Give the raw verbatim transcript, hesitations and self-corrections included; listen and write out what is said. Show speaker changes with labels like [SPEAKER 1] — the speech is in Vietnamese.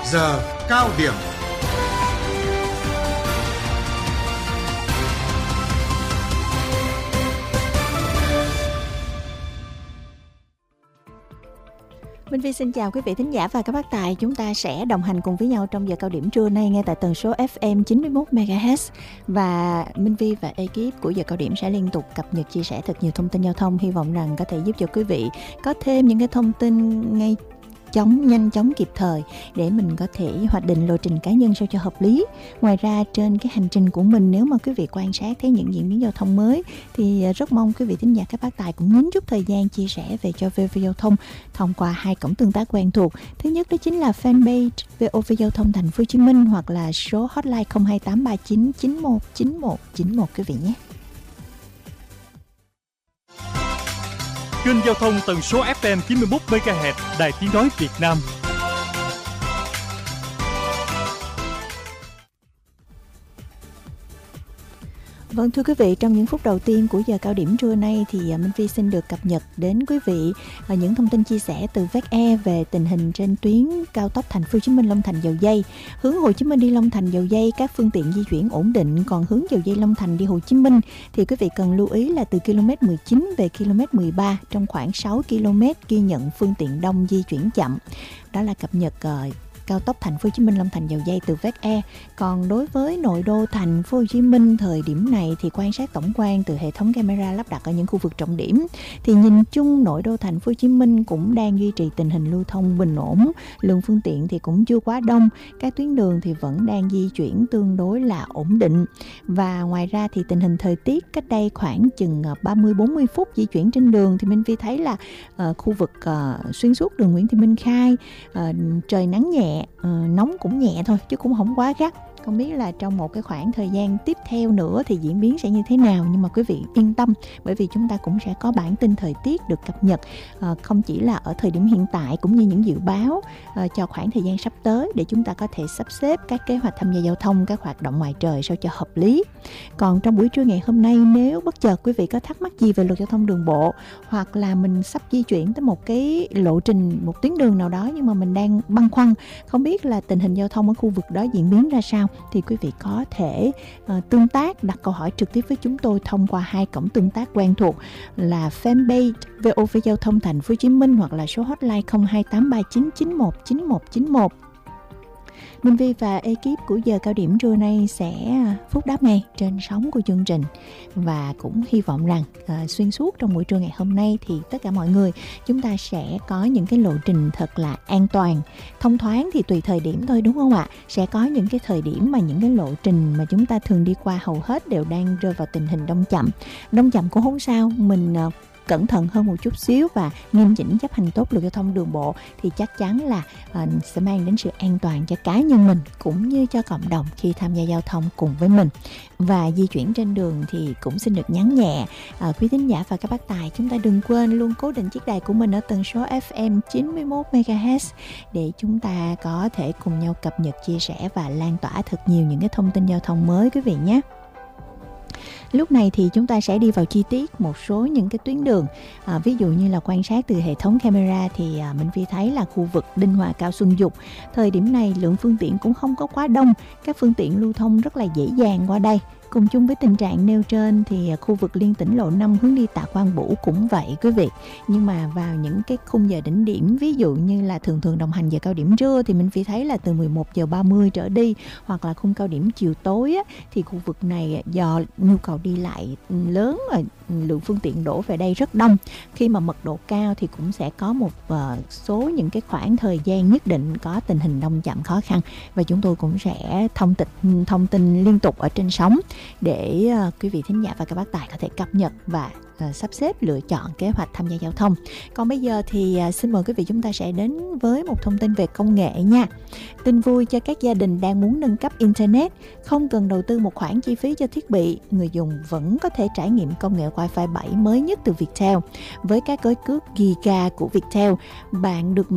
[SPEAKER 1] giờ cao điểm.
[SPEAKER 2] Minh Phi xin chào quý vị thính giả và các bác tài. Chúng ta sẽ đồng hành cùng với nhau trong giờ cao điểm trưa nay ngay tại tần số ép em chín mươi mốt mê ga héc. Và Minh Phi và ekip của giờ cao điểm sẽ liên tục cập nhật chia sẻ thật nhiều thông tin giao thông. Hy vọng rằng có thể giúp cho quý vị có thêm những cái thông tin ngay chóng, nhanh chóng, kịp thời để mình có thể hoạch định lộ trình cá nhân sao cho hợp lý. Ngoài ra trên cái hành trình của mình, nếu mà quý vị quan sát thấy những diễn biến giao thông mới thì rất mong quý vị thính giả các bác tài cũng nhấn chút thời gian chia sẻ về cho vê o vê Giao thông thông qua hai cổng tương tác quen thuộc. Thứ nhất đó chính là fanpage vê o vê Giao thông Thành phố Hồ Chí Minh hoặc là số hotline không hai tám ba chín chín một chín một chín một quý vị nhé.
[SPEAKER 3] Kênh giao thông tần số ép em chín mươi mốt mê ga héc Đài Tiếng nói Việt Nam.
[SPEAKER 2] Vâng, thưa quý vị, trong những phút đầu tiên của giờ cao điểm trưa nay thì Minh Phi xin được cập nhật đến quý vị những thông tin chia sẻ từ vê e e về tình hình trên tuyến cao tốc Thành phố Hồ Chí Minh Long Thành Dầu Giây. Hướng Hồ Chí Minh đi Long Thành Dầu Giây các phương tiện di chuyển ổn định, còn hướng Dầu Giây Long Thành đi Hồ Chí Minh thì quý vị cần lưu ý là từ ki lô mét mười chín về ki lô mét mười ba trong khoảng sáu ki lô mét ghi nhận phương tiện đông di chuyển chậm. Đó là cập nhật uh, cao tốc Thành phố Hồ Chí Minh Long Thành Dầu Giây từ vê e e. Còn đối với nội đô Thành phố Hồ Chí Minh thời điểm này thì quan sát tổng quan từ hệ thống camera lắp đặt ở những khu vực trọng điểm thì nhìn chung nội đô Thành phố Hồ Chí Minh cũng đang duy trì tình hình lưu thông bình ổn, lượng phương tiện thì cũng chưa quá đông, các tuyến đường thì vẫn đang di chuyển tương đối là ổn định. Và ngoài ra thì tình hình thời tiết cách đây khoảng chừng ba mươi bốn mươi phút di chuyển trên đường thì Minh Phi thấy là uh, khu vực uh, xuyên suốt đường Nguyễn Thị Minh Khai uh, trời nắng nhẹ. Uh, nóng cũng nhẹ thôi chứ cũng không quá gắt. Không biết là trong một cái khoảng thời gian tiếp theo nữa thì diễn biến sẽ như thế nào, nhưng mà quý vị yên tâm bởi vì chúng ta cũng sẽ có bản tin thời tiết được cập nhật uh, không chỉ là ở thời điểm hiện tại cũng như những dự báo uh, cho khoảng thời gian sắp tới để chúng ta có thể sắp xếp các kế hoạch tham gia giao thông, các hoạt động ngoài trời sao cho hợp lý. Còn trong buổi trưa ngày hôm nay, nếu bất chợt quý vị có thắc mắc gì về luật giao thông đường bộ hoặc là mình sắp di chuyển tới một cái lộ trình, một tuyến đường nào đó nhưng mà mình đang băn khoăn không biết là tình hình giao thông ở khu vực đó diễn biến ra sao thì quý vị có thể uh, tương tác, đặt câu hỏi trực tiếp với chúng tôi thông qua hai cổng tương tác quen thuộc là fanpage vê o vê Giao thông Thành phố Hồ Chí Minh hoặc là số hotline không hai tám ba chín chín một chín một chín một. Minh Vi và ekip của giờ cao điểm trưa nay sẽ phúc đáp ngay trên sóng của chương trình và cũng hy vọng rằng uh, xuyên suốt trong buổi trưa ngày hôm nay thì tất cả mọi người chúng ta sẽ có những cái lộ trình thật là an toàn, thông thoáng thì tùy thời điểm thôi đúng không ạ? Sẽ có những cái thời điểm mà những cái lộ trình mà chúng ta thường đi qua hầu hết đều đang rơi vào tình hình đông chậm. Đông chậm cũng không sao, mình uh, cẩn thận hơn một chút xíu và nghiêm chỉnh chấp hành tốt luật giao thông đường bộ thì chắc chắn là uh, sẽ mang đến sự an toàn cho cá nhân mình cũng như cho cộng đồng khi tham gia giao thông cùng với mình. Và di chuyển trên đường thì cũng xin được nhắn nhẹ uh, quý thính giả và các bác tài, chúng ta đừng quên luôn cố định chiếc đài của mình ở tần số ép em chín mươi mốt mê ga héc để chúng ta có thể cùng nhau cập nhật, chia sẻ và lan tỏa thật nhiều những cái thông tin giao thông mới quý vị nhé. Lúc này thì chúng ta sẽ đi vào chi tiết một số những cái tuyến đường. À, ví dụ như là quan sát từ hệ thống camera thì à, Minh Phi thấy là khu vực Đinh Hòa Cao Xuân Dục thời điểm này lượng phương tiện cũng không có quá đông, các phương tiện lưu thông rất là dễ dàng qua đây. Cùng chung với tình trạng nêu trên thì khu vực liên tỉnh lộ năm hướng đi Tạ Quang Bửu cũng vậy quý vị. Nhưng mà vào những cái khung giờ đỉnh điểm, ví dụ như là thường thường đồng hành giờ cao điểm trưa thì mình phải thấy là từ mười một giờ ba mươi trở đi, hoặc là khung cao điểm chiều tối á, thì khu vực này do nhu cầu đi lại lớn và lượng phương tiện đổ về đây rất đông. Khi mà mật độ cao thì cũng sẽ có một uh, số những cái khoảng thời gian nhất định có tình hình đông chậm khó khăn và chúng tôi cũng sẽ thông tin thông tin liên tục ở trên sóng để uh, quý vị thính giả và các bác tài có thể cập nhật và uh, sắp xếp lựa chọn kế hoạch tham gia giao thông. Còn bây giờ thì uh, xin mời quý vị chúng ta sẽ đến với một thông tin về công nghệ nha. Tin vui cho các gia đình đang muốn nâng cấp Internet, không cần đầu tư một khoản chi phí cho thiết bị, người dùng vẫn có thể trải nghiệm công nghệ Wi-Fi bảy mới nhất từ Viettel. Với các gói cước Giga của Viettel, bạn được